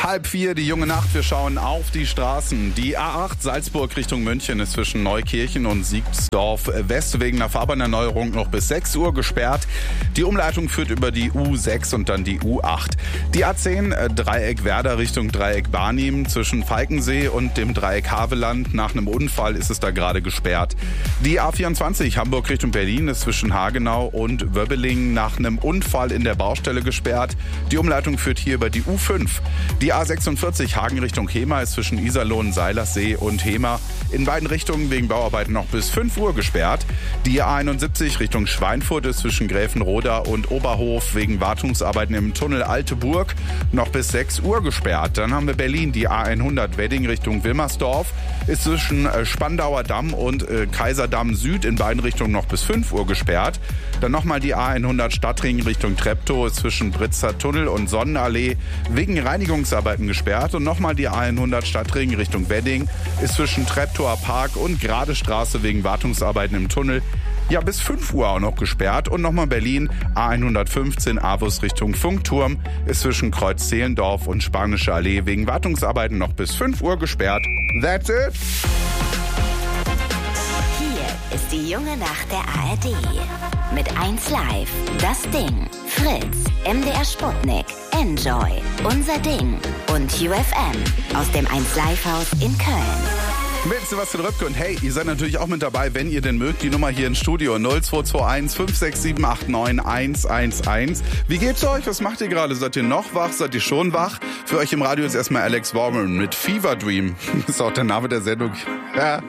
3:30, die junge Nacht. Wir schauen auf die Straßen. Die A8 Salzburg Richtung München ist zwischen Neukirchen und Siegsdorf West wegen einer Fahrbahnerneuerung noch bis 6 Uhr gesperrt. Die Umleitung führt über die U6 und dann die U8. Die A10 Dreieck Werder Richtung Dreieck Barnim zwischen Falkensee und dem Dreieck Haveland. Nach einem Unfall ist es da gerade gesperrt. Die A24 Hamburg Richtung Berlin ist zwischen Hagenau und Wöbbelingen nach einem Unfall in der Baustelle gesperrt. Die Umleitung führt hier über die U5. Die A46 Hagen Richtung Hemer ist zwischen Iserlohn, Seilersee und Hemer in beiden Richtungen wegen Bauarbeiten noch bis 5 Uhr gesperrt. Die A71 Richtung Schweinfurt ist zwischen Gräfenroda und Oberhof wegen Wartungsarbeiten im Tunnel Alte Burg noch bis 6 Uhr gesperrt. Dann haben wir Berlin, die A100 Wedding Richtung Wilmersdorf ist zwischen Spandauer Damm und Kaiserdamm Süd in beiden Richtungen noch bis 5 Uhr gesperrt. Dann nochmal die A100 Stadtring Richtung Treptow ist zwischen Britzer Tunnel und Sonnenallee wegen Reinigungsarbeiten gesperrt. Und nochmal die A100 Stadtring Richtung Wedding ist zwischen Treptower Park und Gradestraße wegen Wartungsarbeiten im Tunnel bis 5 Uhr auch noch gesperrt. Und nochmal Berlin, A115 Avus Richtung Funkturm ist zwischen Kreuz-Zehlendorf und Spanische Allee wegen Wartungsarbeiten noch bis 5 Uhr gesperrt. That's it! Hier ist die junge Nacht der ARD. Mit 1 Live, Das Ding, Fritz, MDR Sputnik, Enjoy, Unser Ding und UFM aus dem 1 Live Haus in Köln. Mit Sebastian Röpke und hey, ihr seid natürlich auch mit dabei, wenn ihr denn mögt. Die Nummer hier ins Studio 0221 567 89 111. Wie geht's euch? Was macht ihr gerade? Seid ihr noch wach? Seid ihr schon wach? Für euch im Radio ist erstmal Alex Warren mit Fever Dream. Das ist auch der Name der Sendung. Ja.